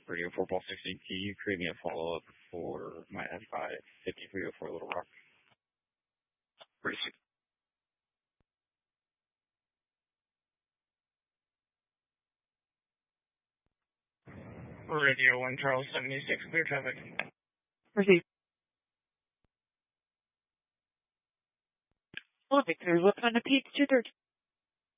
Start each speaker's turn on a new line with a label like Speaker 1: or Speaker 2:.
Speaker 1: Radio 4 Ball 16. Can you create me a follow-up for my F5-5304 Little Rock? Pretty soon. Radio 1 Charles 76, clear traffic.
Speaker 2: Proceed. Well, Victor, what kind of peaks 213?